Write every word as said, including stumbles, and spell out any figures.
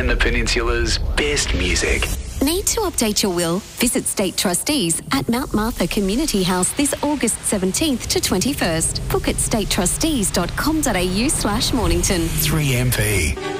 and the Peninsula's best music. Need to update your will? Visit State Trustees at Mount Martha Community House this August seventeenth to twenty-first. Book at state trustees dot com dot a u slash Mornington. three M P.